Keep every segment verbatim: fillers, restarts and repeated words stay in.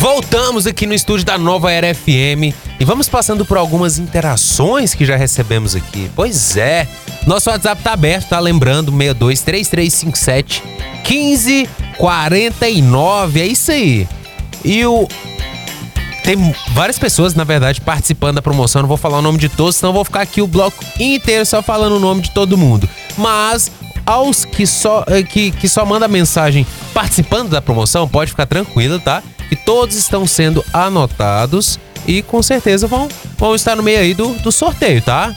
Voltamos aqui no estúdio da Nova Era F M e vamos passando por algumas interações que já recebemos aqui. Pois é, nosso WhatsApp tá aberto, tá? Lembrando, seis dois três três cinco sete um cinco quatro nove, é isso aí. E o... Tem várias pessoas, na verdade, participando da promoção. Não vou falar o nome de todos, senão eu vou ficar aqui o bloco inteiro só falando o nome de todo mundo. Mas aos que só, que, que só manda mensagem participando da promoção, pode ficar tranquilo, tá? Que todos estão sendo anotados e com certeza vão, vão estar no meio aí do, do sorteio, tá?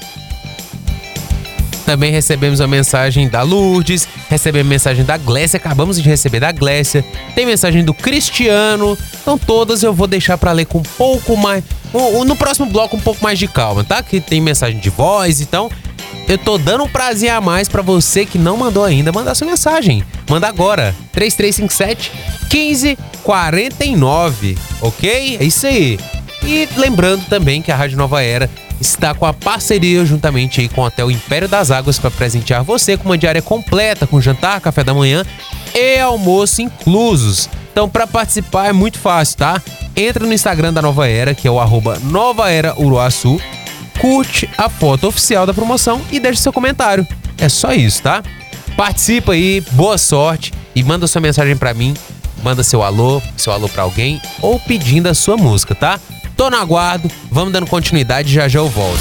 Também recebemos a mensagem da Lourdes, recebemos mensagem da Glécia, acabamos de receber da Glécia, tem mensagem do Cristiano, então todas eu vou deixar pra ler com um pouco mais, no próximo bloco um pouco mais de calma, tá? Que tem mensagem de voz, então eu tô dando um prazer a mais pra você que não mandou ainda mandar sua mensagem. Manda agora, três três cinco sete um cinco quatro nove, ok? É isso aí. E lembrando também que a Rádio Nova Era está com a parceria juntamente aí com o Hotel Império das Águas para presentear você com uma diária completa, com jantar, café da manhã e almoço inclusos. Então, para participar é muito fácil, tá? Entra no Instagram da Nova Era, que é o arroba Nova Era Uruaçu, curte a foto oficial da promoção e deixa seu comentário. É só isso, tá? Participa aí, boa sorte e manda sua mensagem para mim, manda seu alô, seu alô para alguém ou pedindo a sua música, tá? Tô no aguardo, vamos dando continuidade, já já eu volto.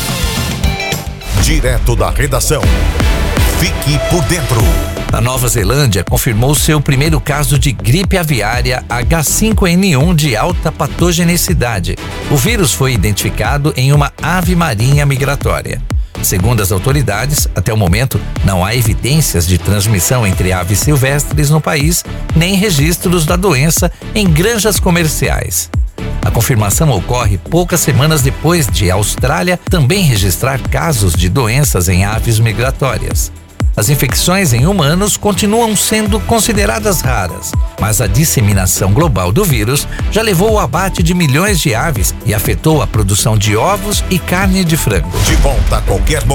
Direto da redação. Fique por dentro. A Nova Zelândia confirmou seu primeiro caso de gripe aviária H cinco N um de alta patogenicidade. O vírus foi identificado em uma ave marinha migratória. Segundo as autoridades, até o momento, não há evidências de transmissão entre aves silvestres no país, nem registros da doença em granjas comerciais. A confirmação ocorre poucas semanas depois de a Austrália também registrar casos de doenças em aves migratórias. As infecções em humanos continuam sendo consideradas raras, mas a disseminação global do vírus já levou ao abate de milhões de aves e afetou a produção de ovos e carne de frango. De volta a qualquer momento.